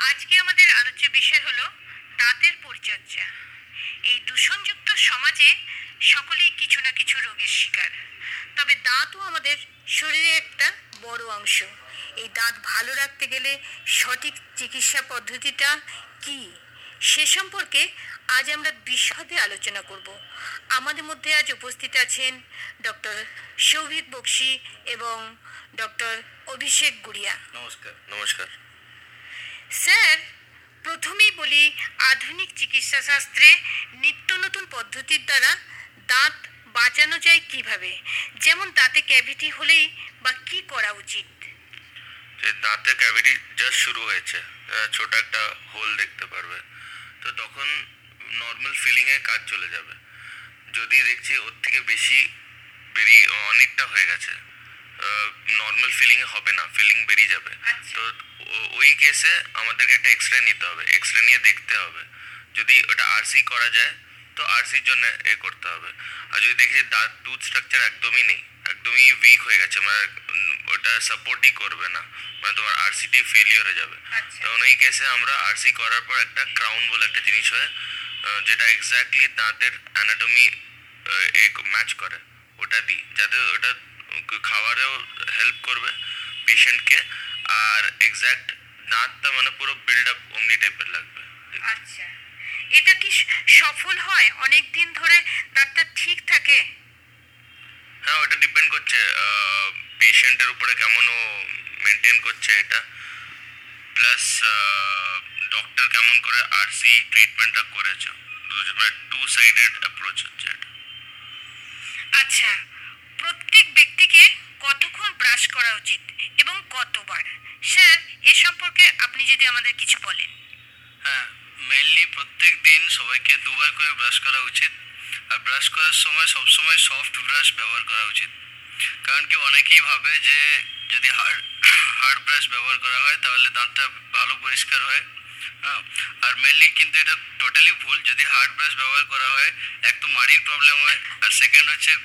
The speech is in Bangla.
আজকে আমাদের আলোচ্য বিষয় হলো দাঁতের পরিচর্যা। এই দূষণযুক্ত সমাজে সকলেই কিছু না কিছু রোগের শিকার। তবে দাঁতও আমাদের শরীরের একটা বড় অংশ। এই দাঁত ভালো রাখতে গেলে সঠিক চিকিৎসা পদ্ধতিটা কি, সে সম্পর্কে আজ আমরা বিশদে আলোচনা করব। আমাদের মধ্যে আজ উপস্থিত আছেন ডক্টর সৌভিক বক্সি এবং ডক্টর অভিষেক গুড়িয়া। নমস্কার। নমস্কার। স্যার, প্রথমেই বলি, আধুনিক চিকিৎসা শাস্ত্রে নিত্য নতুন পদ্ধতির দ্বারা দাঁত বাঁচানো যায় কিভাবে? যেমন দাঁতে ক্যাভিটি হলেই বা কি করা উচিত? যে দাঁতে ক্যাভিটি জাস্ট শুরু হয়েছে, ছোট একটা হোল দেখতে পারবে, তো তখন নর্মাল ফিলিং এ কাজ চলে যাবে। যদি দেখছি ওর থেকে বেশি বেরিয়ে অনেকটা হয়ে গেছে, নর্মাল ফিলিং এ হবে না, ফিলিং বেরিয়ে যাবে। আচ্ছা। তো ওই কেসে আমাদেরকে একটা এক্সরে নিতে হবে, এক্সরে নিয়ে দেখতে হবে। যদি ওটা আরসি করা যায় তো আরসির জন্য করতে হবে। আর যদি দেখি যে দাঁত টুথ স্ট্রাকচার একদমই নেই, একদমই উইক হয়ে গেছে, মানে ওটা সাপোর্টই করবে না, মানে তোমার আরসিটি ফেলিওর হয়ে যাবে, আচ্ছা। তখন ওই কেসে আমরা আরসি করার পর একটা ক্রাউন বলে একটা জিনিস হয়, যেটা এক্স্যাক্টলি দাঁতের অ্যানাটমি ম্যাচ করে, ওটা দিই, যাতে ওটা খাওয়ারেও হেল্প করবে পেশেন্টকে, আর এক্স্যাক্ট দাঁতটা মানে পুরো বিল্ড আপ অমনি টাইপের লাগবে। আচ্ছা, এটা কি সফল হয়? অনেক দিন ধরে দাঁতটা ঠিক থাকে? হ্যাঁ, ওটা ডিপেন্ড করছে পেশেন্টের উপরে, কেমন ও মেনটেন করছে এটা, প্লাস ডক্টর কেমন করে আরসি ট্রিটমেন্টটা করেছে, মানে টু সাইডেড অ্যাপ্রোচ হচ্ছে এটা। আচ্ছা, প্রত্যেক ব্যক্তিকে কতক্ষণ ব্রাশ করা উচিত এবং কতবার? স্যার, এ সম্পর্কে আপনি যদি আমাদের কিছু বলেন। হ্যাঁ, মেইনলি প্রত্যেক দিন সবাইকে দুবার করে ব্রাশ করা উচিত। আর ব্রাশ করার সময় সবসময় সফট ব্রাশ ব্যবহার করা উচিত। কারণ কি, অনেকেই ভাবে যে যদি হার্ড হার্ড ব্রাশ ব্যবহার করা হয় তাহলে দাঁতটা ভালো পরিষ্কার হয়। হ্যাঁ, আর মেইনলি কিন্তু এটা টোটালি ভুল। যদি হার্ড ব্রাশ ব্যবহার করা হয়, এক তো মাড়ির প্রবলেম হয়, আর সেকেন্ড হচ্ছে